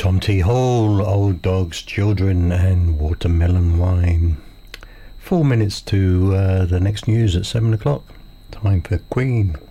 Tom T. Hall, Old Dogs, Children and Watermelon Wine. 4 minutes to the next news at 7 o'clock. Time for Queen.